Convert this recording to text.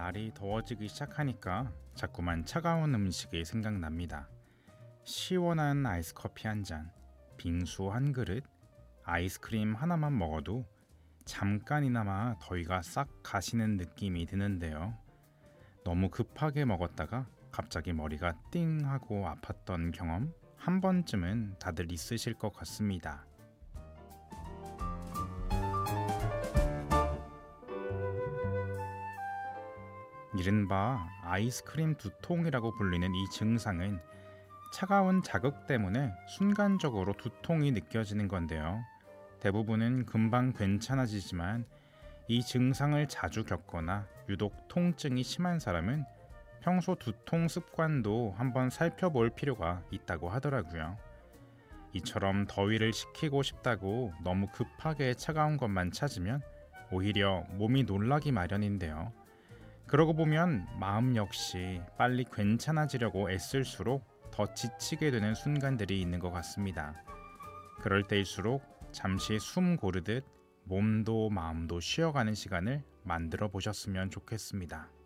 날이 더워지기 시작하니까 자꾸만 차가운 음식이 생각납니다. 시원한 아이스커피 한 잔, 빙수 한 그릇, 아이스크림 하나만 먹어도 잠깐이나마 더위가 싹 가시는 느낌이 드는데요. 너무 급하게 먹었다가 갑자기 머리가 띵 하고 아팠던 경험 한 번쯤은 다들 있으실 것 같습니다. 이른바 아이스크림 두통이라고 불리는 이 증상은 차가운 자극 때문에 순간적으로 두통이 느껴지는 건데요. 대부분은 금방 괜찮아지지만 이 증상을 자주 겪거나 유독 통증이 심한 사람은 평소 두통 습관도 한번 살펴볼 필요가 있다고 하더라고요. 이처럼 더위를 식히고 싶다고 너무 급하게 차가운 것만 찾으면 오히려 몸이 놀라기 마련인데요. 그러고 보면 마음 역시 빨리 괜찮아지려고 애쓸수록 더 지치게 되는 순간들이 있는 것 같습니다. 그럴 때일수록 잠시 숨 고르듯 몸도 마음도 쉬어가는 시간을 만들어 보셨으면 좋겠습니다.